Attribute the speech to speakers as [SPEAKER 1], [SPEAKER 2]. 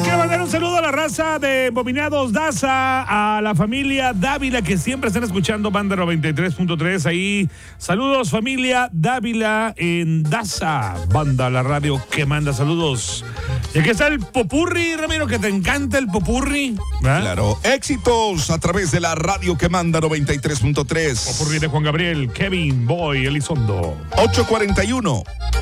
[SPEAKER 1] Quiero mandar un saludo a la raza de Bominados Daza, a la familia Dávila que siempre están escuchando Banda 93.3 ahí. Saludos familia Dávila en Daza, Banda, la radio que manda saludos. Y aquí está el popurri, Ramiro, que te encanta el popurri. ¿verdad?
[SPEAKER 2] Claro, éxitos a través de la radio que manda 93.3.
[SPEAKER 1] Popurri de Juan Gabriel, Kevin, Boy, Elizondo.
[SPEAKER 2] 8:41.